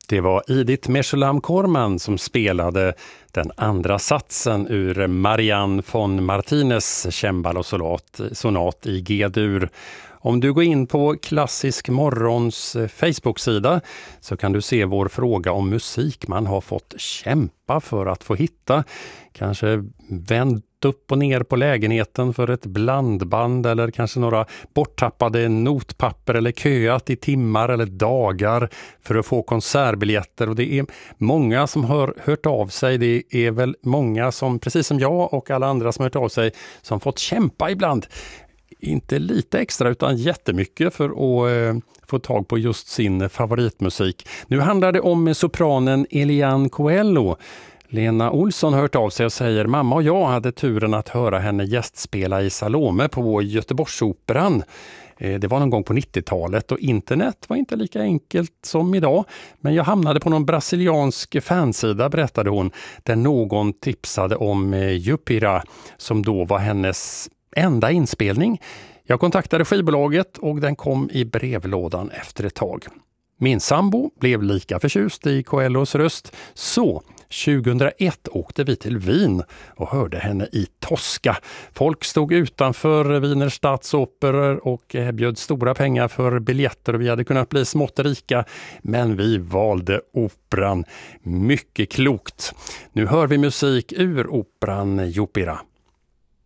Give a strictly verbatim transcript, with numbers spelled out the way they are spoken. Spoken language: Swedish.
Det var Edith Meshulam Korman som spelade den andra satsen ur Marianne von Martinez cembalo-sonat sonat i G-dur. Om du går in på Klassisk Morgons Facebook-sida så kan du se vår fråga om musik man har fått kämpa för att få hitta. Kanske vänt upp och ner på lägenheten för ett blandband eller kanske några borttappade notpapper eller köat i timmar eller dagar för att få konsertbiljetter. Och det är många som har hört av sig. Det är väl många som, precis som jag och alla andra som har hört av sig, som fått kämpa ibland. Inte lite extra utan jättemycket för att eh, få tag på just sin favoritmusik. Nu handlar det om sopranen Eliane Coelho. Lena Olsson har hört av sig och säger: mamma och jag hade turen att höra henne gästspela i Salome på Göteborgsoperan. Det var någon gång på nittiotalet och internet var inte lika enkelt som idag. Men jag hamnade på någon brasiliansk fansida, berättade hon, där någon tipsade om Jupira som då var hennes enda inspelning. Jag kontaktade skivbolaget och den kom i brevlådan efter ett tag. Min sambo blev lika förtjust i Coelhos röst, så tjugohundraett åkte vi till Wien och hörde henne i Tosca. Folk stod utanför Wiener Statsoper och erbjöd stora pengar för biljetter och vi hade kunnat bli smått rika, men vi valde operan. Mycket klokt. Nu hör vi musik ur operan Jupira.